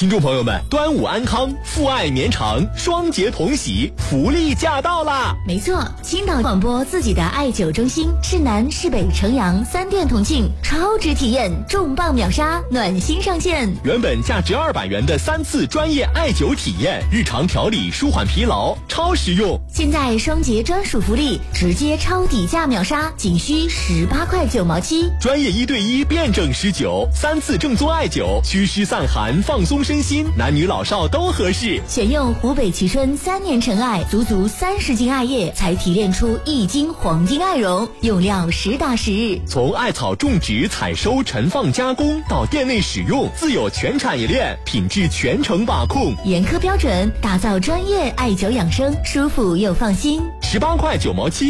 听众朋友们，端午安康，父爱绵长，双节同喜，福利驾到啦！ 没错，青岛广播自己的艾灸中心，市南、市北、城阳3店同庆，超值体验，重磅秒杀，暖心上线。 原本价值200元的3次专业艾灸体验，日常调理舒缓疲劳，超实用。 现在双节专属福利，直接超底价秒杀，仅需18块9毛7。 专业1对1辩证施灸，3次正宗艾灸，祛湿散寒，放松身心，男女老少都合适。 选用湖北蕲春3年陈艾，足30斤艾叶才提炼出1斤黄金艾绒，用料实打实。 从艾草种植、采收、陈放、加工到店内使用，自有全产业链，品质全程把控， 严苛标准，打造专业艾灸养生，舒服又放心。 18块9毛7。